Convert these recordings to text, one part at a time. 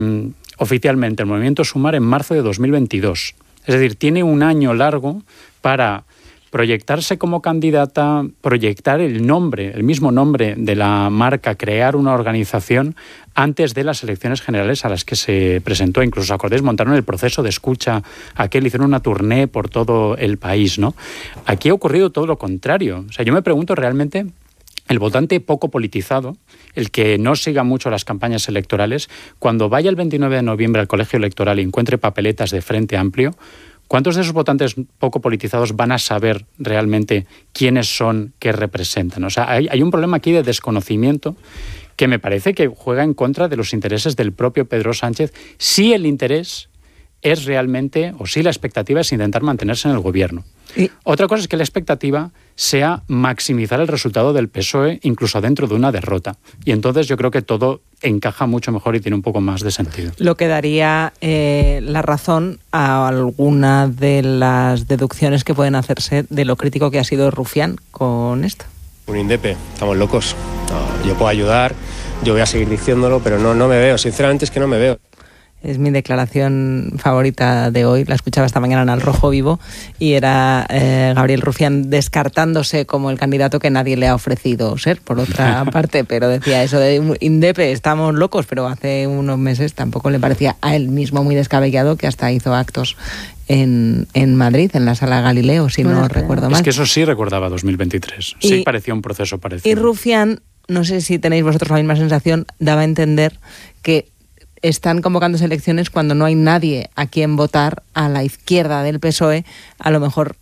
oficialmente el movimiento Sumar en marzo de 2022. Es decir, tiene un año largo para proyectarse como candidata, proyectar el mismo nombre de la marca, crear una organización antes de las elecciones generales a las que se presentó. Incluso, ¿os acordáis? Montaron el proceso de escucha aquel, hicieron una tournée por todo el país, ¿no? Aquí ha ocurrido todo lo contrario. O sea, yo me pregunto realmente, el votante poco politizado, el que no siga mucho las campañas electorales, cuando vaya el 29 de noviembre al colegio electoral y encuentre papeletas de Frente Amplio, ¿cuántos de esos votantes poco politizados van a saber realmente quiénes son, qué representan? O sea, hay un problema aquí de desconocimiento que me parece que juega en contra de los intereses del propio Pedro Sánchez, si el interés es realmente, o si la expectativa es intentar mantenerse en el gobierno. Otra cosa es que la expectativa sea maximizar el resultado del PSOE, incluso dentro de una derrota. Y entonces yo creo que todo encaja mucho mejor y tiene un poco más de sentido. Lo que daría la razón a alguna de las deducciones que pueden hacerse de lo crítico que ha sido Rufián con esto. Un indepe, estamos locos. No, yo puedo ayudar, yo voy a seguir diciéndolo, pero no me veo. Sinceramente es que no me veo. Es mi declaración favorita de hoy, la escuchaba esta mañana en Al Rojo Vivo, y era Gabriel Rufián descartándose como el candidato que nadie le ha ofrecido ser, por otra parte, pero decía eso de indepe, estamos locos, pero hace unos meses tampoco le parecía a él mismo muy descabellado, que hasta hizo actos en Madrid, en la Sala Galileo, si no recuerdo mal. Es que eso sí recordaba 2023, sí parecía un proceso parecido. Y Rufián, no sé si tenéis vosotros la misma sensación, daba a entender que están convocándose elecciones cuando no hay nadie a quien votar a la izquierda del PSOE, a lo mejor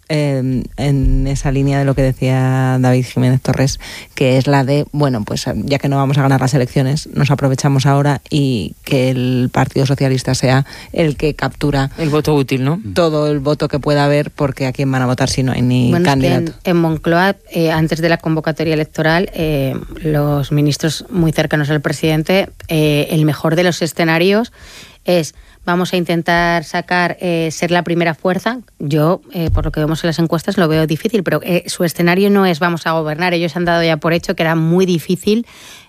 en esa línea de lo que decía David Jiménez Torres, que es la de, bueno, pues ya que no vamos a ganar las elecciones, nos aprovechamos ahora y que el Partido Socialista sea el que captura el voto útil, ¿no? Todo el voto que pueda haber, porque a quién van a votar si no hay ni candidato. Es que en Moncloa, antes de la convocatoria electoral, los ministros muy cercanos al presidente, el mejor de los escenarios es: vamos a intentar sacar, ser la primera fuerza. Yo, por lo que vemos en las encuestas, lo veo difícil, pero su escenario no es vamos a gobernar. Ellos han dado ya por hecho que era muy difícil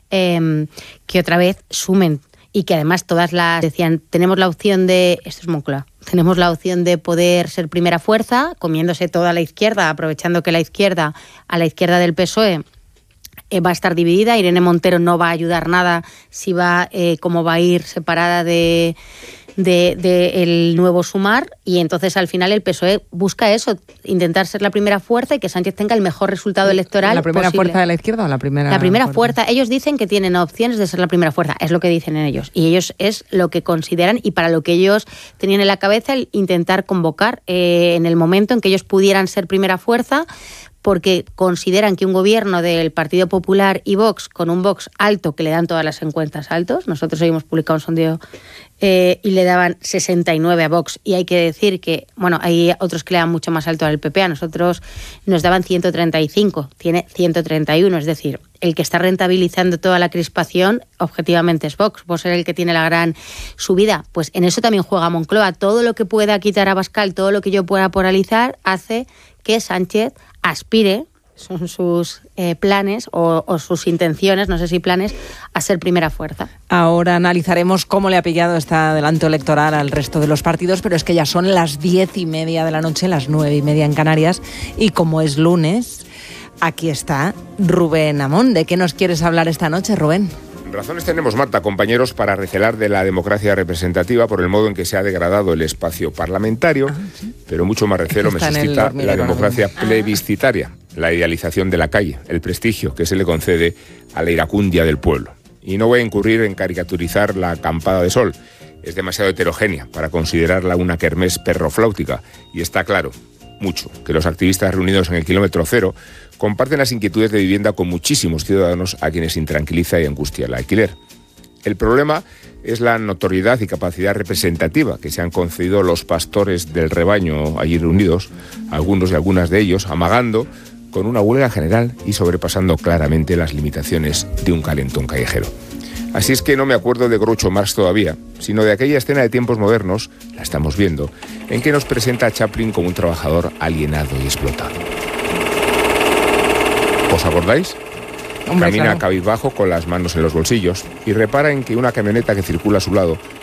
que otra vez sumen, y que además todas las decían, tenemos la opción de, esto es Moncloa, tenemos la opción de poder ser primera fuerza, comiéndose toda la izquierda, aprovechando que la izquierda, a la izquierda del PSOE, va a estar dividida. Irene Montero no va a ayudar nada si va como va a ir separada de el nuevo Sumar, y entonces al final el PSOE busca eso, intentar ser la primera fuerza y que Sánchez tenga el mejor resultado electoral ¿La primera posible. fuerza de la izquierda o la primera? La primera fuerza. Ellos dicen que tienen opciones de ser la primera fuerza, es lo que dicen en ellos, y ellos es lo que consideran y para lo que ellos tenían en la cabeza, el intentar convocar en el momento en que ellos pudieran ser primera fuerza, porque consideran que un gobierno del Partido Popular y Vox, con un Vox alto, que le dan todas las encuestas altos, nosotros hoy hemos publicado un sondeo y le daban 69 a Vox, y hay que decir que, bueno, hay otros que le dan mucho más alto al PP, a nosotros nos daban 135, tiene 131, es decir, el que está rentabilizando toda la crispación objetivamente es Vox. Vox es el que tiene la gran subida. Pues en eso también juega Moncloa. Todo lo que pueda quitar a Abascal, todo lo que yo pueda polarizar, hace que Sánchez aspire, son sus planes o sus intenciones, no sé si planes, a ser primera fuerza. Ahora analizaremos cómo le ha pillado este adelanto electoral al resto de los partidos, pero es que ya son las 10:30 de la noche, las 9:30 en Canarias, y como es lunes, aquí está Rubén Amón. ¿De qué nos quieres hablar esta noche, Rubén? Razones tenemos, Marta, compañeros, para recelar de la democracia representativa por el modo en que se ha degradado el espacio parlamentario, ¿sí? Pero mucho más recelo me suscita la democracia plebiscitaria, la idealización de la calle, el prestigio que se le concede a la iracundia del pueblo. Y no voy a incurrir en caricaturizar la acampada de sol, es demasiado heterogénea para considerarla una kermés perrofláutica, y está claro, mucho, que los activistas reunidos en el kilómetro cero comparten las inquietudes de vivienda con muchísimos ciudadanos a quienes intranquiliza y angustia el alquiler. El problema es la notoriedad y capacidad representativa que se han concedido los pastores del rebaño allí reunidos, algunos y algunas de ellos, amagando con una huelga general y sobrepasando claramente las limitaciones de un calentón callejero. Así es que no me acuerdo de Groucho Marx todavía, sino de aquella escena de tiempos modernos, la estamos viendo, en que nos presenta a Chaplin como un trabajador alienado y explotado. ¿Os acordáis? Hombre, camina cabizbajo con las manos en los bolsillos y repara en que una camioneta que circula a su lado